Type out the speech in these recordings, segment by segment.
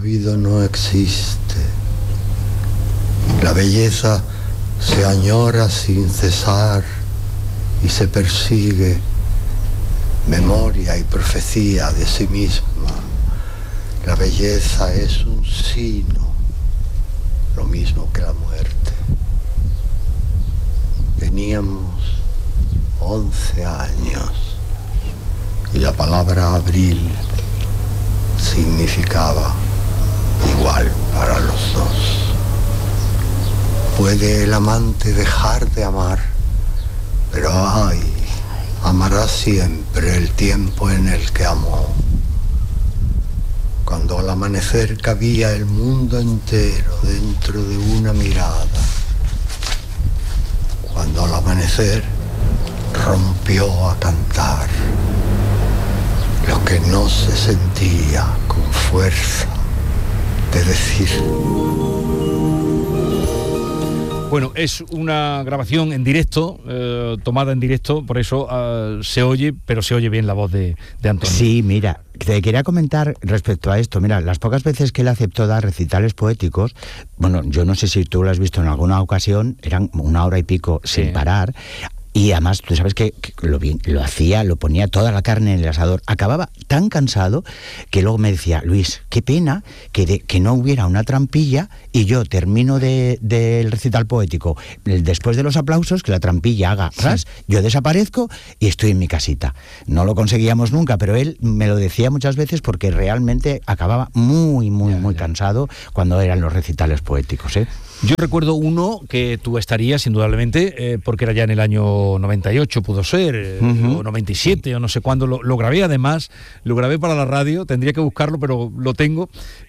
olvido no existe. La belleza se añora sin cesar y se persigue, memoria y profecía de sí misma. La belleza es un sino, lo mismo que la muerte. Teníamos 11 años y la palabra abril significaba igual para los dos. Puede el amante dejar de amar, pero amará siempre el tiempo en el que amó. Cuando al amanecer cabía el mundo entero dentro de una mirada. Cuando al amanecer rompió a cantar lo que no se sentía con fuerza de decir. Bueno, es una grabación en directo, tomada en directo, por eso se oye, pero se oye bien la voz de Antonio. Sí, mira, te quería comentar respecto a esto. Mira, las pocas veces que él aceptó dar recitales poéticos, bueno, yo no sé si tú lo has visto en alguna ocasión, eran 1 hora y pico sin parar. Y además, tú sabes que lo hacía, lo ponía toda la carne en el asador. Acababa tan cansado que luego me decía, Luis, qué pena que no hubiera una trampilla y yo termino del recital poético después de los aplausos, que la trampilla haga ras, yo desaparezco y estoy en mi casita. No lo conseguíamos nunca, pero él me lo decía muchas veces porque realmente acababa muy cansado cuando eran los recitales poéticos, ¿eh? Yo recuerdo uno que tú estarías indudablemente, porque era ya en el año 98, pudo ser, o 97, o no sé cuándo, lo grabé además, lo grabé para la radio, tendría que buscarlo, pero lo tengo,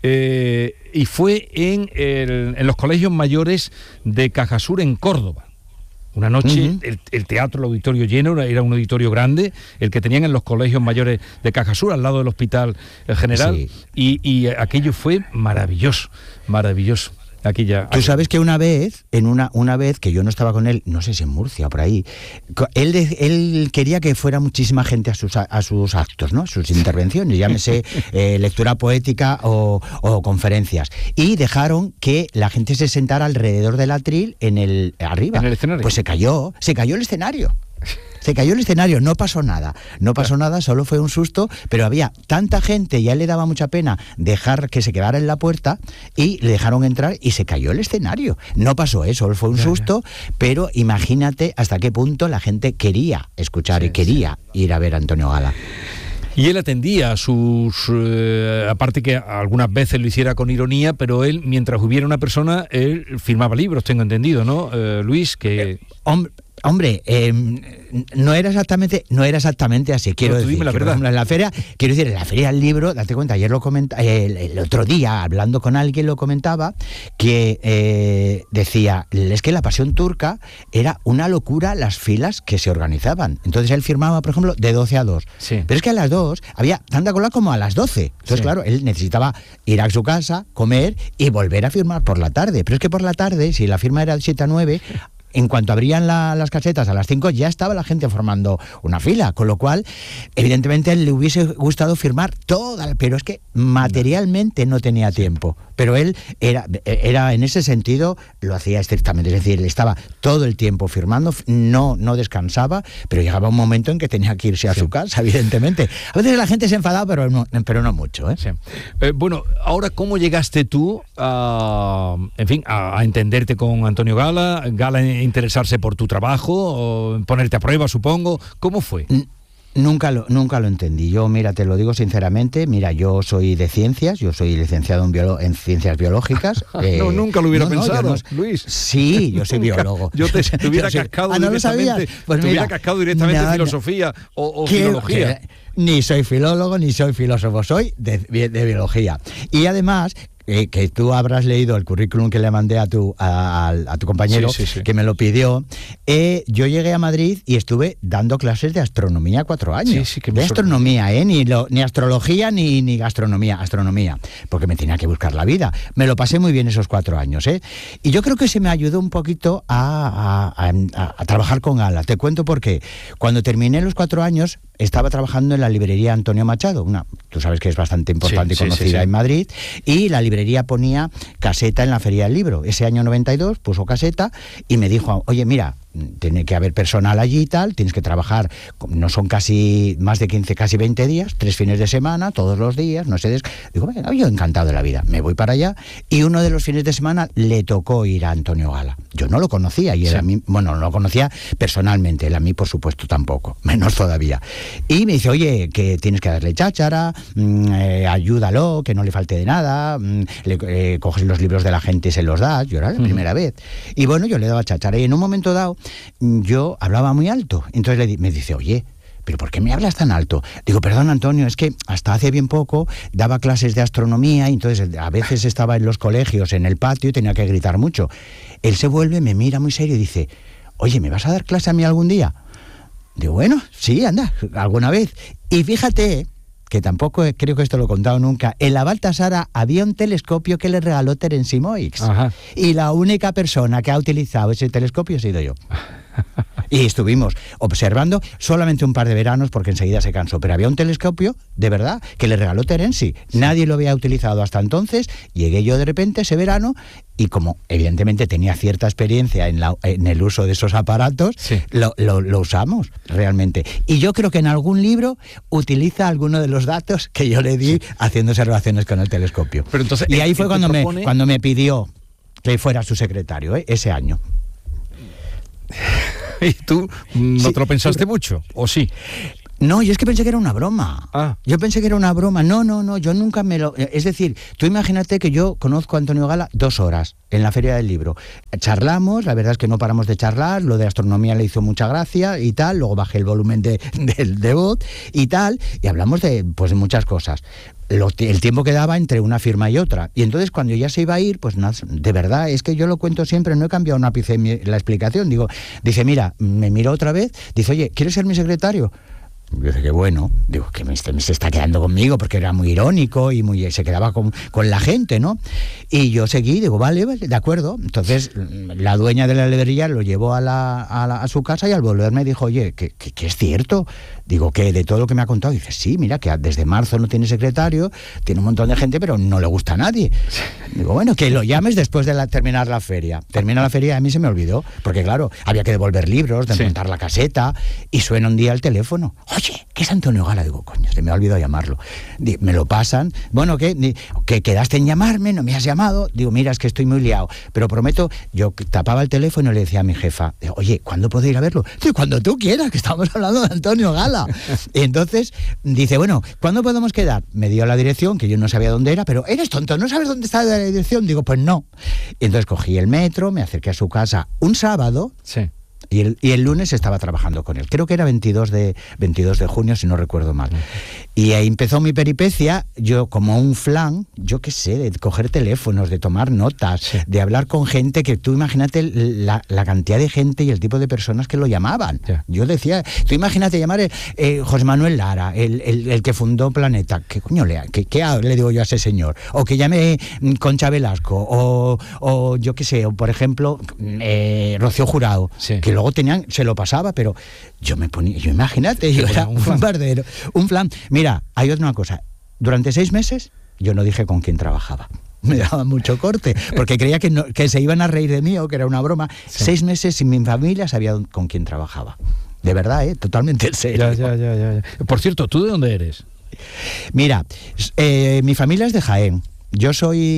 y fue en los colegios mayores de Cajasur en Córdoba. Una noche, el teatro, el auditorio lleno, era un auditorio grande, el que tenían en los colegios mayores de Cajasur, al lado del Hospital General, y aquello fue maravilloso. Aquí ya. Tú sabes que una vez que yo no estaba con él, no sé si en Murcia o por ahí, él quería que fuera muchísima gente a sus actos, ¿no? Sus intervenciones, llámese lectura poética o conferencias. Y dejaron que la gente se sentara alrededor del atril arriba. ¿En el escenario? Pues se cayó el escenario. Se cayó el escenario, no pasó nada, solo fue un susto, pero había tanta gente y a él le daba mucha pena dejar que se quedara en la puerta y le dejaron entrar y se cayó el escenario. No pasó eso, solo fue un susto, pero imagínate hasta qué punto la gente quería escuchar y quería ir a ver a Antonio Gala. Y él atendía a sus... aparte que algunas veces lo hiciera con ironía, pero él, mientras hubiera una persona, él firmaba libros, tengo entendido, ¿no, Luis? Que... Hombre, no era exactamente así, quiero decir. Dime la verdad. En la feria del libro, date cuenta, ayer lo comentaba, el otro día, hablando con alguien, lo comentaba, que decía, es que la Pasión Turca era una locura las filas que se organizaban. Entonces él firmaba, por ejemplo, de 12 a 2. Sí. Pero es que a las 2 había tanta cola como a las 12. Entonces, claro, él necesitaba ir a su casa, comer y volver a firmar por la tarde. Pero es que por la tarde, si la firma era de 7 a 9... En cuanto abrían las casetas a las 5 ya estaba la gente formando una fila, con lo cual evidentemente a él le hubiese gustado firmar toda, pero es que materialmente no tenía tiempo. Pero él era en ese sentido, lo hacía estrictamente, es decir, él estaba todo el tiempo firmando, no descansaba, pero llegaba un momento en que tenía que irse a su casa, evidentemente. A veces la gente se enfadaba, pero no mucho, ¿eh? Sí. Bueno, ahora, ¿cómo llegaste tú a entenderte con Antonio Gala interesarse por tu trabajo, o ponerte a prueba, supongo? ¿Cómo fue? Nunca lo entendí. Yo, mira, te lo digo sinceramente, yo soy de ciencias, yo soy licenciado en ciencias biológicas. No, nunca lo hubiera pensado, Luis. Sí, yo soy biólogo. Yo te hubiera cascado ¿no lo sabías? Pues te hubiera cascado directamente en filosofía o filología. Ni soy filólogo, ni soy filósofo, soy de biología. Y además... que tú habrás leído el currículum que le mandé a tu compañero, Sí. que me lo pidió. Yo llegué a Madrid y estuve dando clases de astronomía 4 años. Sí, que de astronomía, ni astrología ni gastronomía, astronomía, porque me tenía que buscar la vida. Me lo pasé muy bien esos 4 años, ¿eh? Y yo creo que se me ayudó un poquito a trabajar con Gala. Te cuento por qué. Cuando terminé los 4 años, estaba trabajando en la librería Antonio Machado, tú sabes que es bastante importante y conocida en Madrid, y la librería ponía caseta en la Feria del Libro. Ese año 92 puso caseta y me dijo, oye, mira, tiene que haber personal allí y tal, tienes que trabajar, no son casi más de 15, casi 20 días, 3 fines de semana, todos los días, no sé. Digo, bueno, yo encantado de la vida, me voy para allá, y uno de los fines de semana le tocó ir a Antonio Gala. Yo no lo conocía, y él a mí, bueno, no lo conocía personalmente, él a mí por supuesto tampoco, menos todavía. Y me dice, oye, que tienes que darle cháchara, ayúdalo, que no le falte de nada, coges los libros de la gente y se los das. Yo era la primera vez. Y bueno, yo le daba cháchara, y en un momento dado yo hablaba muy alto. Entonces me dice, oye, ¿pero por qué me hablas tan alto? Digo, perdón, Antonio, es que hasta hace bien poco daba clases de astronomía y entonces a veces estaba en los colegios, en el patio, y tenía que gritar mucho. Él se vuelve, me mira muy serio y dice, oye, ¿me vas a dar clase a mí algún día? Digo, bueno, sí, anda, alguna vez. Y fíjate que tampoco creo que esto lo he contado nunca, en la Baltasara había un telescopio que le regaló Terence Moix. Ajá. Y la única persona que ha utilizado ese telescopio he sido yo. Y estuvimos observando solamente un par de veranos porque enseguida se cansó, pero había un telescopio, de verdad, que le regaló Terence. Nadie lo había utilizado hasta entonces. Llegué yo de repente ese verano y como evidentemente tenía cierta experiencia en el uso de esos aparatos, lo usamos realmente. Y yo creo que en algún libro utiliza alguno de los datos que yo le di haciendo observaciones con el telescopio. Pero entonces, y ahí fue cuando me pidió que fuera su secretario, ese año. ¿Y tú no te lo pensaste mucho? ¿O sí? No, yo es que pensé que era una broma. Yo pensé que era una broma. No, yo nunca me lo... Es decir, tú imagínate que yo conozco a Antonio Gala 2 horas en la Feria del Libro. Charlamos, la verdad es que no paramos de charlar, lo de astronomía le hizo mucha gracia y tal, luego bajé el volumen de voz y tal, y hablamos de muchas cosas. El tiempo que daba entre una firma y otra. Y entonces cuando ya se iba a ir, pues nada, de verdad, es que yo lo cuento siempre, no he cambiado un ápice la explicación. Dice, mira, me miró otra vez, dice, oye, ¿quieres ser mi secretario? Yo dije que bueno, digo que me se está quedando conmigo porque era muy irónico y se quedaba con la gente, ¿no? Y yo seguí, digo, vale, de acuerdo. Entonces la dueña de la librería lo llevó a su casa y al volver me dijo, oye, que es cierto. Digo, que de todo lo que me ha contado, dice, sí, mira, que desde marzo no tiene secretario, tiene un montón de gente, pero no le gusta a nadie. Digo, bueno, que lo llames después de terminar la feria. Termina la feria y a mí se me olvidó, porque claro, había que devolver libros, desmontar la caseta, y suena un día el teléfono. Oye, ¿qué es Antonio Gala? Digo, coño, se me ha olvidado llamarlo. Me lo pasan. Bueno, ¿qué quedaste en llamarme? ¿No me has llamado? Digo, mira, es que estoy muy liado, pero prometo, yo tapaba el teléfono y le decía a mi jefa, oye, ¿cuándo puedo ir a verlo? Digo, cuando tú quieras, que estamos hablando de Antonio Gala. Y entonces dice, bueno, ¿cuándo podemos quedar? Me dio la dirección, que yo no sabía dónde era, pero eres tonto, ¿no sabes dónde está la dirección? Digo, pues no. Y entonces cogí el metro, me acerqué a su casa un sábado. Sí. Y el lunes estaba trabajando con él. Creo que era 22 de junio, si no recuerdo mal. Y ahí empezó mi peripecia, yo como un flan, yo qué sé, de coger teléfonos, de tomar notas, de hablar con gente que tú imagínate la cantidad de gente y el tipo de personas que lo llamaban. Yeah. Yo decía, tú imagínate llamar José Manuel Lara, el que fundó Planeta. ¿Qué coño le digo yo a ese señor? O que llame Concha Velasco, o yo qué sé, o por ejemplo, Rocío Jurado, que luego se lo pasaba, pero yo me ponía, imagínate, yo era un bardero, un flan. Mira, hay otra cosa, durante 6 meses yo no dije con quién trabajaba. Me daba mucho corte, porque creía que se iban a reír de mí o que era una broma. 6 meses sin mi familia sabía con quién trabajaba. De verdad, totalmente en serio. Ya. Por cierto, ¿tú de dónde eres? Mira, mi familia es de Jaén. Yo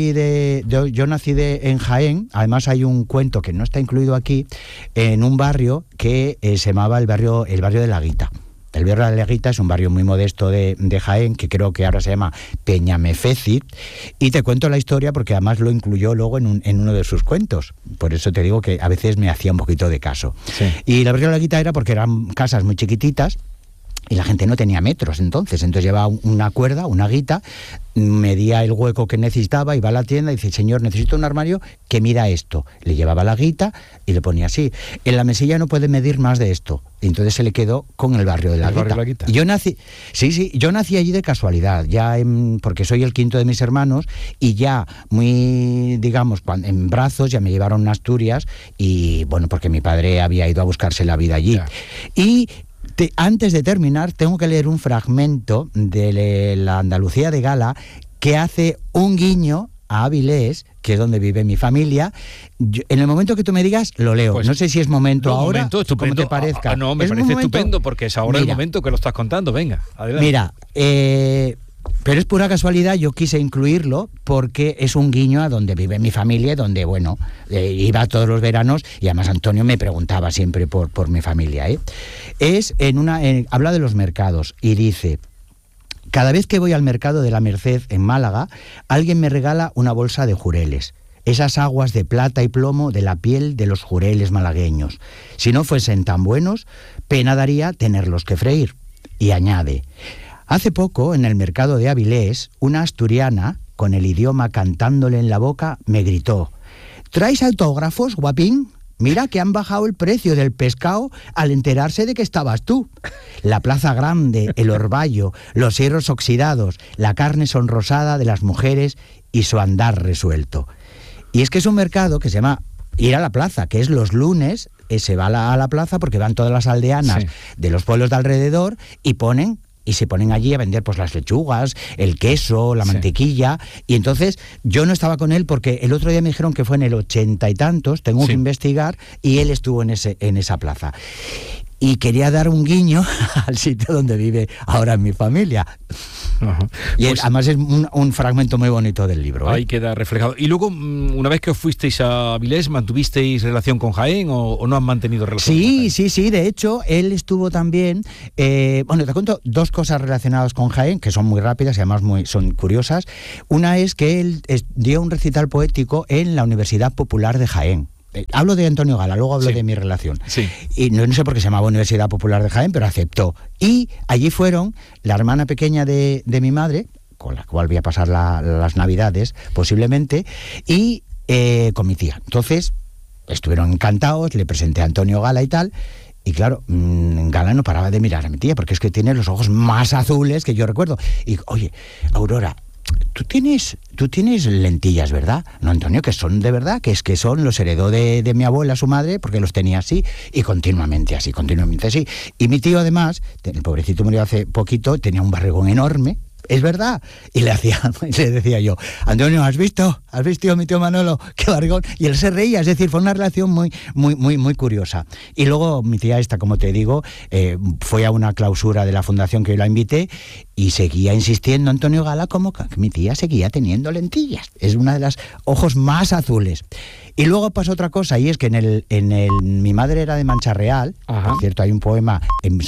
nací en Jaén. Además hay un cuento que no está incluido aquí, en un barrio que se llamaba el barrio de la Guita. El barrio de la Guita es un barrio muy modesto de Jaén, que creo que ahora se llama Peñamefécit, y te cuento la historia porque además lo incluyó luego en uno de sus cuentos. Por eso te digo que a veces me hacía un poquito de caso. Sí. Y el barrio de la Guita era porque eran casas muy chiquititas, y la gente no tenía metros entonces llevaba una cuerda, una guita, medía el hueco que necesitaba, iba a la tienda y dice, señor, necesito un armario que mida esto. Le llevaba la guita y le ponía así. En la mesilla no puede medir más de esto. Y entonces se le quedó con el barrio de la guita. Y yo nací, yo nací allí de casualidad, porque soy el quinto de mis hermanos y ya muy, digamos, en brazos ya me llevaron a Asturias y bueno, porque mi padre había ido a buscarse la vida allí. Ya. Y antes de terminar, tengo que leer un fragmento de la Andalucía de Gala que hace un guiño a Avilés, que es donde vive mi familia. En el momento que tú me digas, lo leo. Pues no sé si es momento ahora, como te parezca. No, me parece estupendo, porque es ahora el momento que lo estás contando. Venga, adelante. Mira, pero es pura casualidad, yo quise incluirlo porque es un guiño a donde vive mi familia, donde, bueno, iba todos los veranos y además Antonio me preguntaba siempre por mi familia. Es habla de los mercados y dice: cada vez que voy al mercado de la Merced en Málaga, alguien me regala una bolsa de jureles. Esas aguas de plata y plomo de la piel de los jureles malagueños. Si no fuesen tan buenos, pena daría tenerlos que freír. Y añade: hace poco, en el mercado de Avilés, una asturiana, con el idioma cantándole en la boca, me gritó: ¿traes autógrafos, guapín? Mira que han bajado el precio del pescado al enterarse de que estabas tú. La plaza grande, el orvallo, los hierros oxidados, la carne sonrosada de las mujeres y su andar resuelto. Y es que es un mercado que se llama ir a la plaza, que es los lunes, se va a la plaza porque van todas las aldeanas de los pueblos de alrededor y se ponen allí a vender pues las lechugas, el queso, la mantequilla, y entonces yo no estaba con él porque el otro día me dijeron que fue en el 80 y tantos, tengo que investigar, y él estuvo en esa plaza. Y quería dar un guiño al sitio donde vive ahora mi familia. Uh-huh. Y pues, además es un fragmento muy bonito del libro. Ahí queda reflejado. Y luego, una vez que os fuisteis a Avilés, ¿mantuvisteis relación con Jaén o no han mantenido relación con Jaén? Sí. De hecho, él estuvo también... bueno, te cuento dos cosas relacionadas con Jaén, que son muy rápidas y además son curiosas. Una es que él dio un recital poético en la Universidad Popular de Jaén. Hablo de Antonio Gala, luego hablo de mi relación. Sí. Y no sé por qué se llamaba Universidad Popular de Jaén, pero aceptó. Y allí fueron la hermana pequeña de mi madre, con la cual voy a pasar las Navidades, posiblemente, y con mi tía. Entonces, estuvieron encantados, le presenté a Antonio Gala y tal. Y claro, Gala no paraba de mirar a mi tía, porque es que tiene los ojos más azules que yo recuerdo. Y, oye, Aurora, Tú tienes lentillas, ¿verdad? No, Antonio, que son de verdad, que son, los heredó de mi abuela, su madre, porque los tenía así, y continuamente así. Y mi tío, además, el pobrecito murió hace poquito, tenía un barrigón enorme, es verdad. Y le decía yo: Antonio, ¿has visto a mi tío Manolo? ¡Qué barrigón! Y él se reía, es decir, fue una relación muy curiosa. Y luego mi tía esta, como te digo, fue a una clausura de la fundación que yo la invité y seguía insistiendo Antonio Gala como que mi tía seguía teniendo lentillas. Es una de las ojos más azules. Y luego pasó otra cosa, y es que mi madre era de Mancha Real. Ajá. Por cierto, hay un poema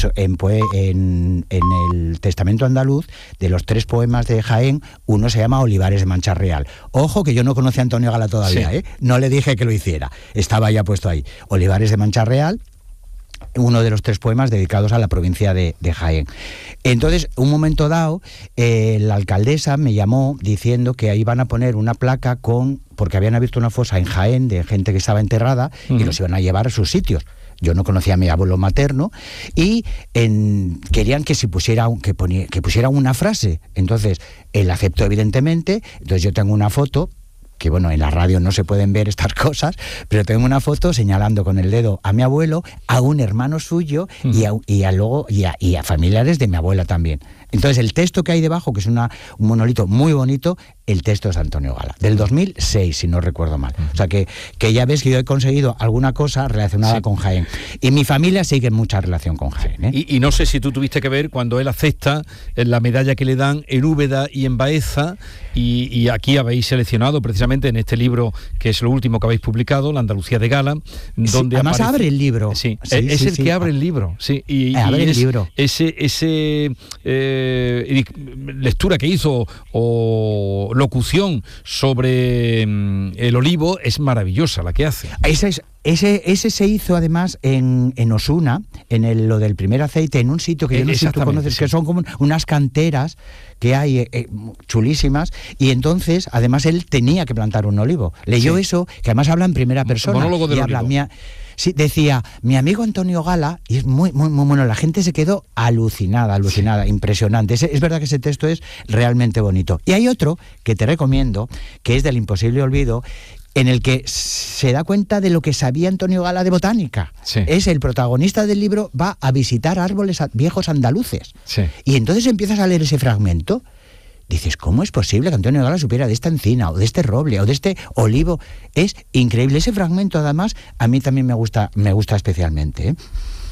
en el Testamento Andaluz, de los 3 poemas de Jaén, uno se llama Olivares de Mancha Real. Ojo, que yo no conocía a Antonio Gala todavía, no le dije que lo hiciera, estaba ya puesto ahí. Olivares de Mancha Real, uno de los 3 poemas dedicados a la provincia de Jaén. Entonces, un momento dado, la alcaldesa me llamó diciendo que ahí iban a poner una placa porque habían abierto una fosa en Jaén de gente que estaba enterrada, y los iban a llevar a sus sitios. Yo no conocía a mi abuelo materno y querían que se pusiera una frase. Entonces, él aceptó, evidentemente. Entonces yo tengo una foto, que bueno, en la radio no se pueden ver estas cosas, pero tengo una foto señalando con el dedo a mi abuelo, a un hermano suyo y a familiares de mi abuela también. Entonces el texto que hay debajo, que es un monolito muy bonito, el texto es de Antonio Gala, del 2006, si no recuerdo mal. O sea que ya ves que yo he conseguido alguna cosa relacionada con Jaén. Y mi familia sigue mucha relación con Jaén. Y no sé si tú tuviste que ver cuando él acepta la medalla que le dan en Úbeda y en Baeza, y aquí habéis seleccionado precisamente en este libro, que es lo último que habéis publicado, La Andalucía de Gala, donde además abre el libro. Que abre el libro. Sí, abre el libro. Ese lectura que hizo o locución sobre el olivo es maravillosa la que hace. Ese se hizo además en Osuna, en lo del primer aceite, en un sitio que yo no sé si tú conoces, que son como unas canteras que hay chulísimas, y entonces además él tenía que plantar un olivo. Leyó eso, que además habla en primera persona. Monólogo del y olivo. Sí, decía, mi amigo Antonio Gala, y es muy bueno, la gente se quedó alucinada, impresionante. Es verdad que ese texto es realmente bonito. Y hay otro que te recomiendo, que es del Imposible Olvido, en el que se da cuenta de lo que sabía Antonio Gala de botánica. Sí. Es el protagonista del libro, va a visitar árboles viejos andaluces. Sí. Y entonces empiezas a leer ese fragmento. Dices, ¿cómo es posible que Antonio Gala supiera de esta encina, o de este roble, o de este olivo? Es increíble. Ese fragmento, además, a mí también me gusta especialmente, ¿eh?